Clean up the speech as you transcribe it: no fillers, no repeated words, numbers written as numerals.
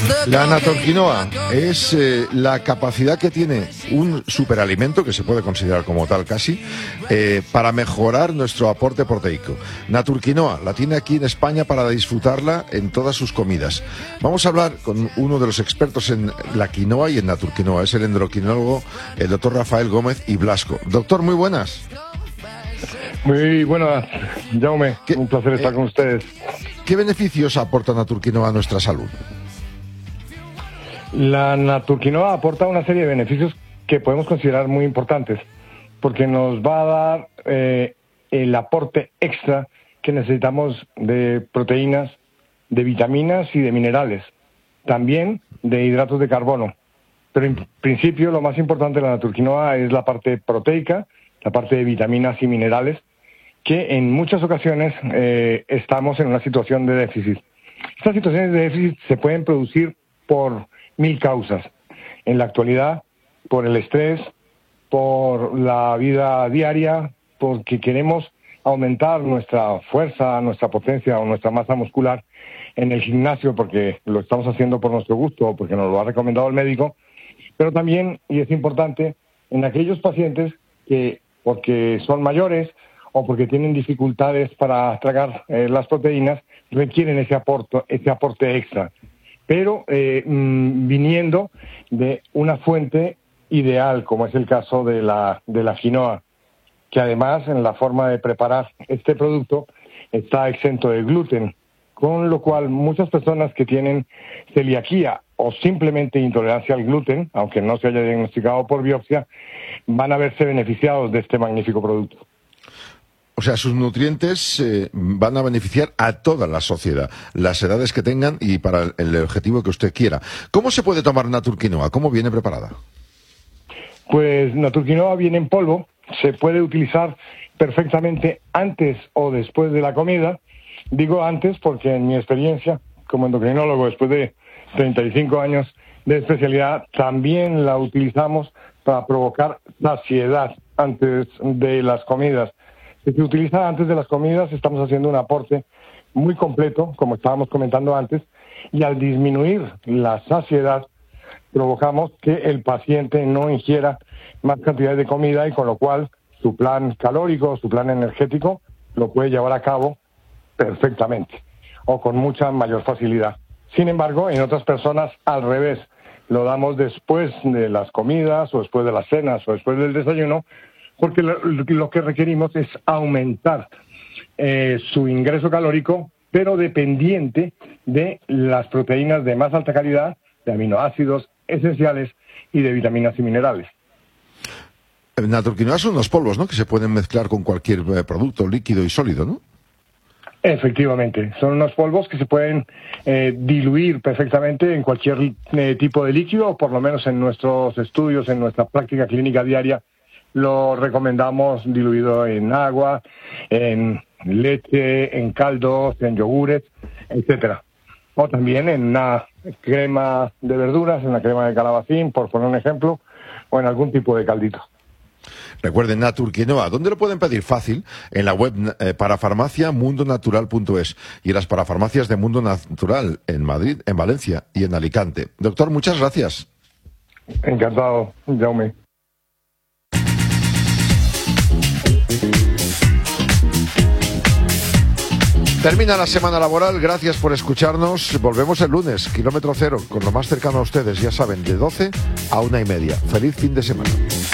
La naturquinoa es la capacidad que tiene un superalimento, que se puede considerar como tal casi, para mejorar nuestro aporte proteico. Naturquinoa la tiene aquí en España para disfrutarla en todas sus comidas. Vamos a hablar con uno de los expertos en la quinoa y en naturquinoa. Es el endocrinólogo, el doctor Rafael Gómez y Blasco. Doctor, muy buenas. Muy buenas, Jaume. Un placer estar con ustedes. ¿Qué beneficios aporta naturquinoa a nuestra salud? La naturquinoa aporta una serie de beneficios que podemos considerar muy importantes, porque nos va a dar el aporte extra que necesitamos de proteínas, de vitaminas y de minerales, también de hidratos de carbono. Pero en principio lo más importante de la naturquinoa es la parte proteica, la parte de vitaminas y minerales, que en muchas ocasiones estamos en una situación de déficit. Estas situaciones de déficit se pueden producir por 1000 causas. En la actualidad, por el estrés, por la vida diaria, porque queremos aumentar nuestra fuerza, nuestra potencia o nuestra masa muscular en el gimnasio, porque lo estamos haciendo por nuestro gusto o porque nos lo ha recomendado el médico, pero también, y es importante, en aquellos pacientes que, porque son mayores o porque tienen dificultades para tragar las proteínas, requieren ese aporte extra, pero viniendo de una fuente ideal, como es el caso de la quinoa, que además en la forma de preparar este producto está exento de gluten, con lo cual muchas personas que tienen celiaquía o simplemente intolerancia al gluten, aunque no se haya diagnosticado por biopsia, van a verse beneficiados de este magnífico producto. O sea, sus nutrientes van a beneficiar a toda la sociedad, las edades que tengan y para el objetivo que usted quiera. ¿Cómo se puede tomar naturquinoa? ¿Cómo viene preparada? Pues naturquinoa viene en polvo, se puede utilizar perfectamente antes o después de la comida. Digo antes porque en mi experiencia como endocrinólogo, después de 35 años de especialidad, también la utilizamos para provocar saciedad antes de las comidas. Si se utiliza antes de las comidas, estamos haciendo un aporte muy completo, como estábamos comentando antes, y al disminuir la saciedad, provocamos que el paciente no ingiera más cantidad de comida y con lo cual su plan calórico, su plan energético, lo puede llevar a cabo perfectamente o con mucha mayor facilidad. Sin embargo, en otras personas, al revés, lo damos después de las comidas o después de las cenas o después del desayuno, porque lo que requerimos es aumentar su ingreso calórico, pero dependiente de las proteínas de más alta calidad, de aminoácidos esenciales y de vitaminas y minerales. Naturquinoa son unos polvos, ¿no?, que se pueden mezclar con cualquier producto líquido y sólido, ¿no? Efectivamente, son unos polvos que se pueden diluir perfectamente en cualquier tipo de líquido, o por lo menos en nuestros estudios, en nuestra práctica clínica diaria, lo recomendamos diluido en agua, en leche, en caldos, en yogures, etcétera. O también en una crema de verduras, en una crema de calabacín, por poner un ejemplo, o en algún tipo de caldito. Recuerden, naturquinoa, ¿dónde lo pueden pedir? Fácil, en la web parafarmacia mundonatural.es y en las parafarmacias de Mundo Natural, en Madrid, en Valencia y en Alicante. Doctor, muchas gracias. Encantado, Jaume. Termina la semana laboral, gracias por escucharnos. Volvemos el lunes, kilómetro cero, con lo más cercano a ustedes, ya saben, de 12 a 1:30. Feliz fin de semana.